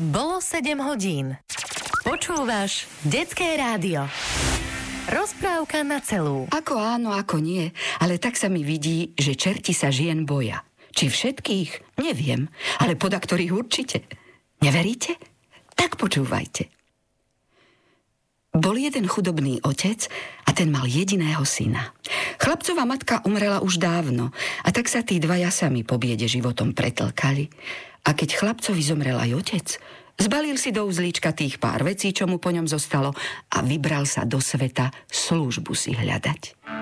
Bolo 7 hodín. Počúvaš Detské rádio. Rozprávka na celú. Ako áno, ako nie, ale tak sa mi vidí, že čerti sa žien boja. Či všetkých? Neviem, ale poda ktorých určite. Neveríte? Tak počúvajte. Bol jeden chudobný otec a ten mal jediného syna. Chlapcová matka umrela už dávno a tak sa tí dvaja sami po biede životom pretlkali. A keď chlapcovi zomrel aj otec, zbalil si do uzlíčka tých pár vecí, čo mu po ňom zostalo a vybral sa do sveta službu si hľadať.